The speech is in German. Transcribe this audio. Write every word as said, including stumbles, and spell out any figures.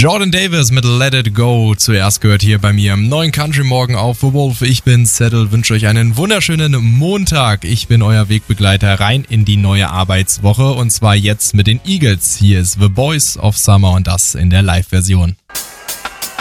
Jordan Davis mit Let It Go, zuerst gehört hier bei mir im neuen Country Morgen auf The Wolf. Ich bin Settle, wünsche euch einen wunderschönen Montag. Ich bin euer Wegbegleiter rein in die neue Arbeitswoche und zwar jetzt mit den Eagles. Hier ist The Boys of Summer und das in der Live-Version.